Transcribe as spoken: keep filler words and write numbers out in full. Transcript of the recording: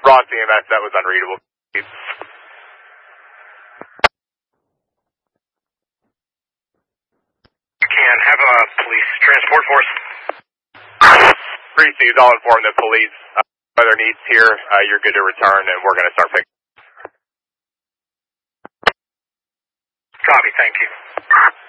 Ross E M S, that was unreadable. Can have a police transport force. Precincts, I'll inform the police uh, other needs here. Uh, you're good to return, and we're going to start picking. Copy, thank you.